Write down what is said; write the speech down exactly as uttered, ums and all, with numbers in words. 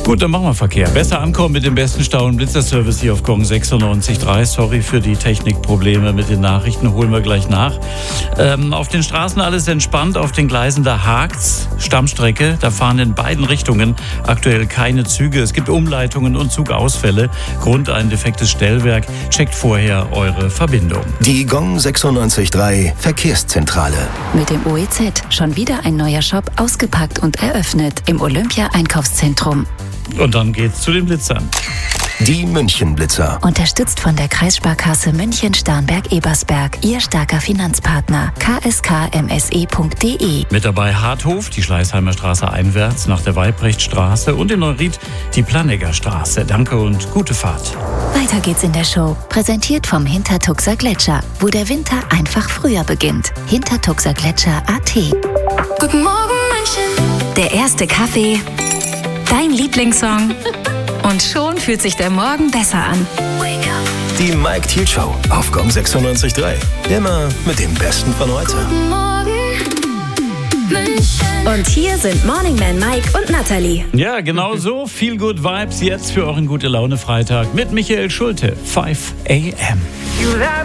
Gut, dann machen wir Verkehr. Besser ankommen mit dem besten Stau- und Blitzerservice hier auf Gong sechsundneunzig Komma drei. Sorry für die Technikprobleme mit den Nachrichten, holen wir gleich nach. Ähm, auf den Straßen alles entspannt, auf den Gleisen da hakt's. Stammstrecke, da fahren in beiden Richtungen aktuell keine Züge. Es gibt Umleitungen und Zugausfälle. Grund ein defektes Stellwerk. Checkt vorher eure Verbindung. Die Gong sechsundneunzig Komma drei Verkehrszentrale. Mit dem O E Z schon wieder ein neuer Shop ausgepackt und eröffnet im Olympia-Einkaufszentrum. Und dann geht's zu den Blitzern. Die München-Blitzer. Unterstützt von der Kreissparkasse München-Starnberg-Ebersberg, Ihr starker Finanzpartner. k s k m s e punkt d e. Mit dabei Harthof, die Schleißheimer Straße einwärts nach der Weibrechtstraße und in Neuried die Planegger Straße. Danke und gute Fahrt. Weiter geht's in der Show. Präsentiert vom Hintertuxer Gletscher, wo der Winter einfach früher beginnt. Hintertuxer Gletscher punkt a t. Guten Morgen, München. Der erste Kaffee, dein Lieblingssong. Und schon fühlt sich der Morgen besser an. Die Mike Thiel Show auf Gong sechsundneunzig Komma drei. Immer mit dem Besten von heute. Guten Morgen, München. Und hier sind Morning Man Mike und Natalie. Ja, genau so. Feel Good Vibes jetzt für euren gute Laune Freitag mit Michael Schulte. five a m.